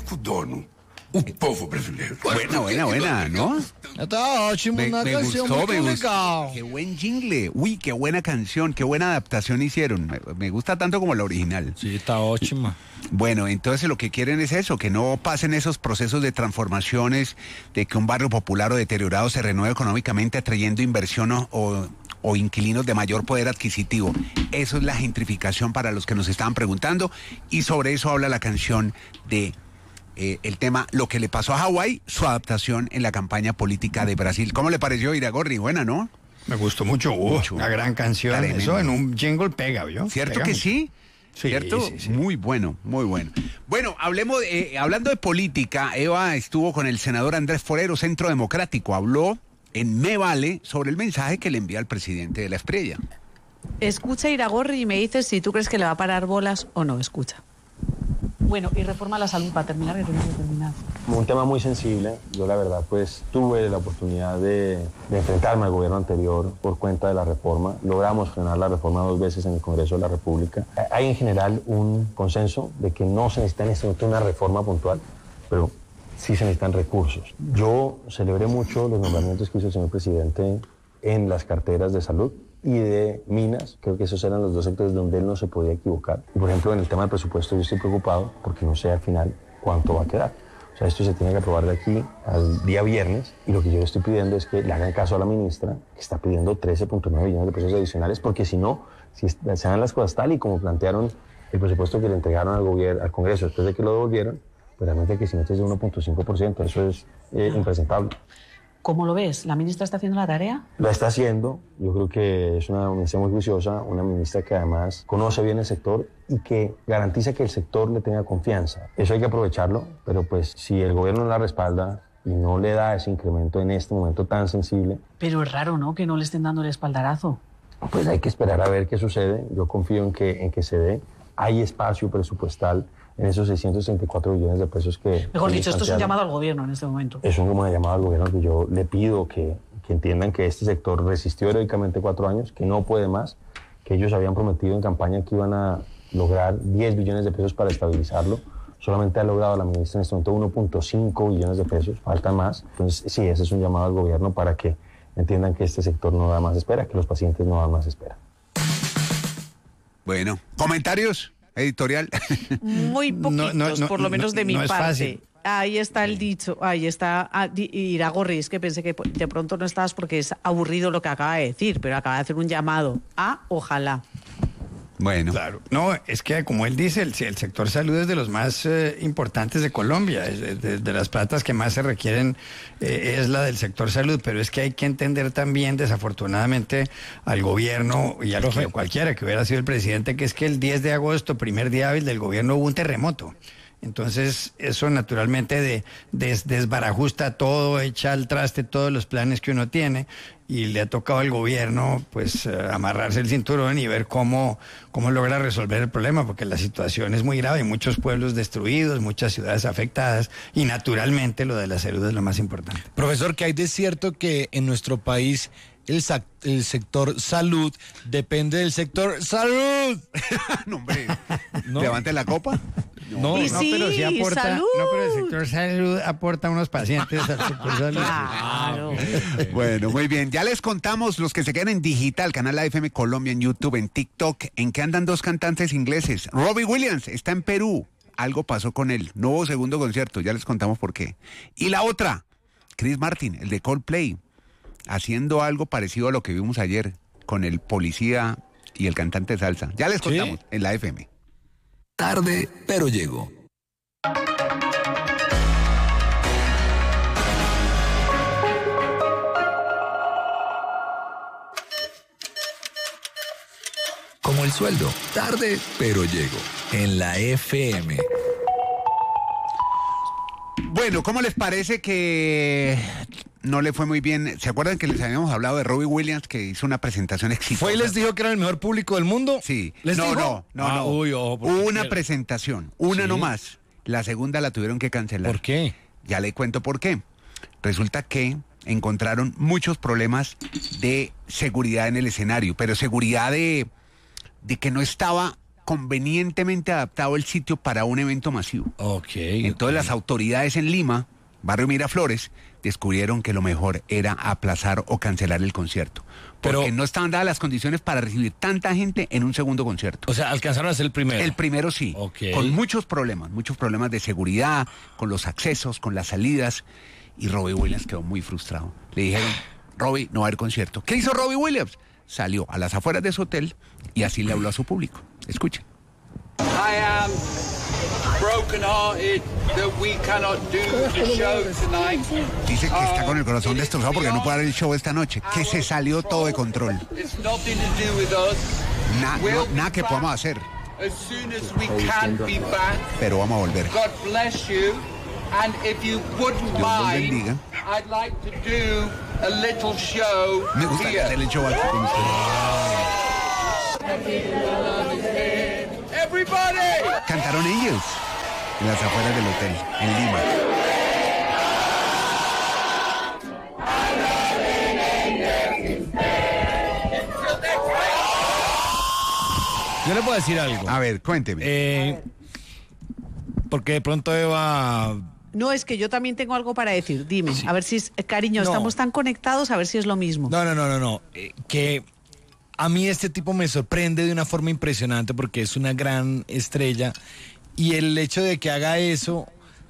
único dono, o povo brasileiro. Buena, ¿no? Está ótimo, una canción muy legal. Qué buen jingle. Uy, qué buena canción, qué buena adaptación hicieron. Me gusta tanto como la original. Sí, está ótima. Bueno, entonces lo que quieren es eso, que no pasen esos procesos de transformaciones, de que un barrio popular o deteriorado se renueve económicamente atrayendo inversión o inquilinos de mayor poder adquisitivo. Eso es la gentrificación para los que nos estaban preguntando, y sobre eso habla la canción de el tema Lo que le pasó a Hawái, su adaptación en la campaña política de Brasil. ¿Cómo le pareció, Iragorri? Buena, ¿no? Me gustó mucho, una gran canción. Tremendo. Eso en un jingle pega, ¿vio? ¿Cierto Pega que mucho. sí? Sí, ¿Cierto? sí. Muy bueno, muy bueno. Bueno, hablando de política, Eva estuvo con el senador Andrés Forero, Centro Democrático, habló en Me Vale sobre el mensaje que le envía al presidente de la Espriella. Escucha, Iragorri, y me dices si tú crees que le va a parar bolas o no. Escucha. Bueno, y reforma a la salud para terminar, que tenemos que terminar. Un tema muy sensible. Yo la verdad pues tuve la oportunidad de enfrentarme al gobierno anterior por cuenta de la reforma. Logramos frenar la reforma 2 veces en el Congreso de la República. Hay en general un consenso de que no se necesita en este momento una reforma puntual, pero sí se necesitan recursos. Yo celebré mucho los nombramientos que hizo el señor presidente en las carteras de salud y de minas. Creo que esos eran los 2 sectores donde él no se podía equivocar. Y por ejemplo, en el tema del presupuesto yo estoy preocupado porque no sé al final cuánto va a quedar. O sea, esto se tiene que aprobar de aquí al día viernes, y lo que yo le estoy pidiendo es que le hagan caso a la ministra, que está pidiendo 13.9 billones de pesos adicionales, porque si no, si se dan las cosas tal y como plantearon el presupuesto que le entregaron al Congreso después de que lo devolvieron, pues realmente el crecimiento es de 1.5%, eso es impresentable. ¿Cómo lo ves? ¿La ministra está haciendo la tarea? La está haciendo. Yo creo que es una ministra muy juiciosa, una ministra que además conoce bien el sector y que garantiza que el sector le tenga confianza. Eso hay que aprovecharlo, pero pues si el gobierno la respalda y no le da ese incremento en este momento tan sensible... Pero es raro, ¿no?, que no le estén dando el espaldarazo. Pues hay que esperar a ver qué sucede. Yo confío en que se dé. Hay espacio presupuestal en esos 634 billones de pesos que... Mejor dicho, esto es un llamado al gobierno en este momento. Es un llamado al gobierno que yo le pido que entiendan que este sector resistió heroicamente 4 años, que no puede más, que ellos habían prometido en campaña que iban a lograr 10 billones de pesos para estabilizarlo. Solamente ha logrado la ministra en este momento 1.5 billones de pesos, falta más. Entonces, sí, ese es un llamado al gobierno para que entiendan que este sector no da más espera, que los pacientes no dan más espera. Bueno, ¿comentarios? Editorial. Muy poquitos, por lo menos de mi parte. Fácil. Ahí está el dicho, ahí está Iragorri. Es que pensé que de pronto no estabas porque es aburrido lo que acaba de decir, pero acaba de hacer un llamado a ojalá. Bueno. Claro. No, es que como él dice, el sector salud es de los más importantes de Colombia. De las platas que más se requieren es la del sector salud, pero es que hay que entender también, desafortunadamente, al gobierno y a cualquiera que hubiera sido el presidente, que es que el 10 de agosto, primer día hábil del gobierno, hubo un terremoto. Entonces, eso naturalmente desbarajusta todo, echa al traste todos los planes que uno tiene, y le ha tocado al gobierno pues amarrarse el cinturón y ver cómo logra resolver el problema, porque la situación es muy grave, hay muchos pueblos destruidos, muchas ciudades afectadas, y naturalmente lo de la salud es lo más importante. Profesor, ¿qué hay de cierto que en nuestro país el sector salud depende del sector salud? No, hombre, levante la copa. No, pero sí aporta, salud. no, pero el sector salud aporta unos pacientes al sector salud. Claro. Bueno, muy bien. Ya les contamos, los que se quedan en digital, canal AFM Colombia, en YouTube, en TikTok, en que andan 2 cantantes ingleses. Robbie Williams está en Perú. Algo pasó con él. No hubo segundo concierto, ya les contamos por qué. Y la otra, Chris Martin, el de Coldplay, haciendo algo parecido a lo que vimos ayer con el policía y el cantante de salsa. Ya les contamos en la FM. Tarde, pero llego. Como el sueldo, tarde, pero llego. En la FM. Bueno, ¿cómo les parece que no le fue muy bien? ¿Se acuerdan que les habíamos hablado de Robbie Williams, que hizo una presentación exitosa? ¿Fue y les dijo que era el mejor público del mundo? Sí. ¿Les dijo? No. Uy, Hubo una presentación, una nomás. La segunda la tuvieron que cancelar. ¿Por qué? Ya le cuento por qué. Resulta que encontraron muchos problemas de seguridad en el escenario, pero seguridad de que no estaba convenientemente adaptado el sitio para un evento masivo. Ok. Entonces las autoridades en Lima, barrio Miraflores, descubrieron que lo mejor era aplazar o cancelar el concierto. Porque Pero- no estaban dadas las condiciones para recibir tanta gente en un segundo concierto. O sea, alcanzaron a ser el primero. El primero sí, Ok. con muchos problemas de seguridad, con los accesos, con las salidas. Y Robbie Williams quedó muy frustrado. Le dijeron, Robbie, no va a haber concierto. ¿Qué hizo Robbie Williams? Salió a las afueras de su hotel y así le habló a su público. Escuchen. I am broken-hearted that we cannot do the show tonight. Dice que está con el corazón destrozado porque no puede dar el show esta noche, que se salió todo de control. It's nothing to do with us. Nada que podamos hacer, As soon as we can be back, pero vamos a volver. God bless you. And if you wouldn't Dios los mind, bendiga. I'd like to do a little show Me gusta here. hacer el show aquí con ustedes. Everybody! Cantaron Angels en las afueras del hotel, en Lima. Yo le puedo decir algo. A ver, cuénteme. Porque de pronto Eva... No, es que yo también tengo algo para decir. Dime, a ver si es... Cariño, No. estamos tan conectados, a ver si es lo mismo. No. Que a mí este tipo me sorprende de una forma impresionante porque es una gran estrella. Y el hecho de que haga eso,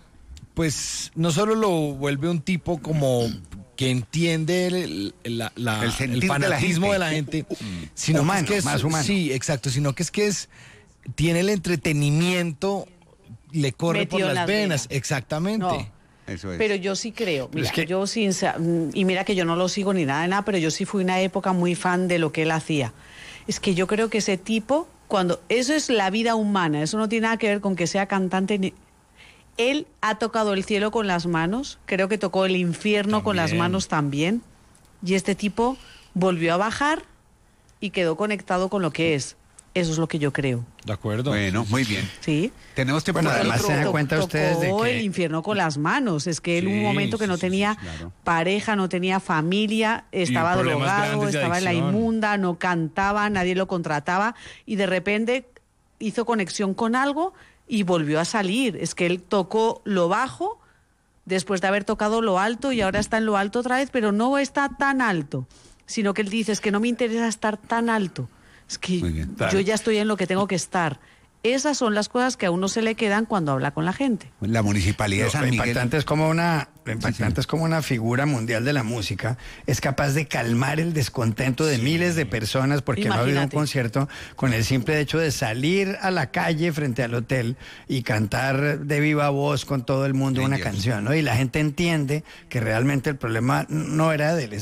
pues no solo lo vuelve un tipo como que entiende el sentir fanatismo de la gente, sino Humano, que es más humano. Sí, exacto, sino que tiene el entretenimiento, le corre Metido por en las las venas, venas. exactamente. No. Eso es. Pero yo sí creo, mira, Es que- yo y mira que yo no lo sigo ni nada de nada, pero yo sí fui una época muy fan de lo que él hacía. Es que yo creo que ese tipo, eso es la vida humana, eso no tiene nada que ver con que sea cantante ni... Él ha tocado el cielo con las manos, creo que tocó el infierno con las También. manos también, y este tipo volvió a bajar y quedó conectado con lo que es. Eso es lo que yo creo, De acuerdo. Bueno, muy bien. ¿sí? Tenemos tiempo Bueno, para además otro- se dan cuenta ustedes de Tocó que- el infierno con las manos. Es que él Sí, un momento que sí, no sí, tenía sí, claro. pareja, no tenía familia, estaba problemas drogado, grandes de estaba en la adicción. inmunda, no cantaba, nadie lo contrataba y de repente hizo conexión con algo y volvió a salir. Es que él tocó lo bajo después de haber tocado lo alto y ahora está en lo alto otra vez, pero no está tan alto, sino que él dice, es que no me interesa estar tan alto. Es que Muy bien. yo ya estoy en lo que tengo que estar. Esas son las cosas que a uno se le quedan cuando habla con la gente. La municipalidad de Lo San Miguel. impactante es como una figura mundial de la música es capaz de calmar el descontento de miles de personas porque no ha habido un Imagínate. concierto con el simple hecho de salir a la calle frente al hotel y cantar de viva voz con todo el mundo una Angels. canción, ¿no? Y la gente entiende que realmente el problema no era de él,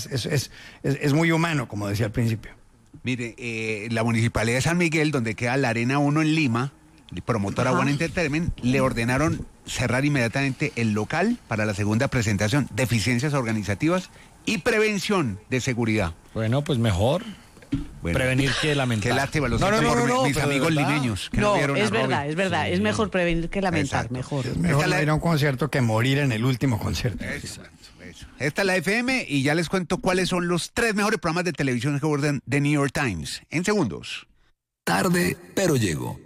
es muy humano, como decía al principio. Mire, la municipalidad de San Miguel, donde queda la Arena 1 en Lima, el promotora Ajá. One Entertainment, le ordenaron cerrar inmediatamente el local para la segunda presentación, deficiencias organizativas y prevención de seguridad. Bueno, pues mejor Bueno, prevenir que lamentar. Qué lástima, lo siento por mis pero de amigos verdad. limeños. Que No, vieron a es verdad, Robbie. es verdad. Es mejor prevenir que lamentar, Exacto. mejor. Es mejor Esta no ir a un concierto que morir en el último concierto. Eso. Esta es la FM y ya les cuento cuáles son los 3 mejores programas de televisión que abordan The New York Times. En segundos. Tarde, pero llego.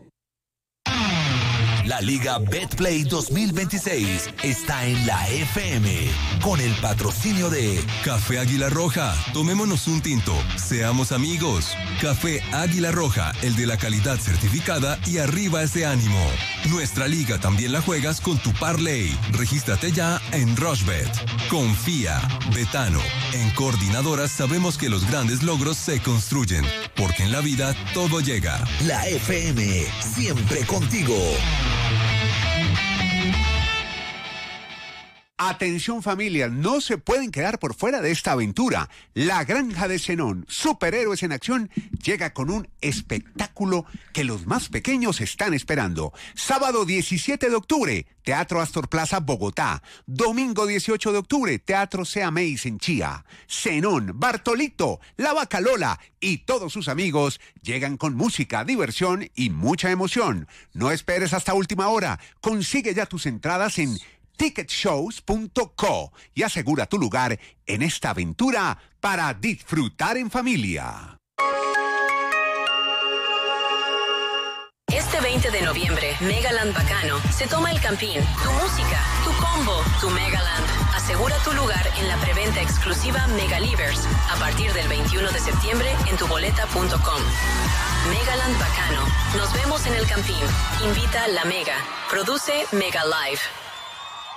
La Liga BetPlay 2026 está en la FM con el patrocinio de Café Águila Roja, tomémonos un tinto, seamos amigos. Café Águila Roja, el de la calidad certificada y arriba ese ánimo. Nuestra liga también la juegas con tu parlay. Regístrate ya en Rushbet. Confía, Betano. En Coordinadoras sabemos que los grandes logros se construyen, porque en la vida todo llega. la FM, siempre contigo. Atención familia, no se pueden quedar por fuera de esta aventura. La Granja de Zenón, superhéroes en acción, llega con un espectáculo que los más pequeños están esperando. Sábado 17 de octubre, Teatro Astor Plaza, Bogotá. Domingo 18 de octubre, Teatro Sea Meis en Chía. Zenón, Bartolito, La Vaca Lola y todos sus amigos llegan con música, diversión y mucha emoción. No esperes hasta última hora. Consigue ya tus entradas en ticketshows.co y asegura tu lugar en esta aventura para disfrutar en familia. de noviembre, Megaland Bacano se toma el Campín, tu música, tu combo, tu Megaland. Asegura tu lugar en la preventa exclusiva Megalivers a partir del 21 de septiembre en tuboleta.com. Megaland Bacano. Nos vemos en el Campín. Invita La Mega. Produce Mega Live.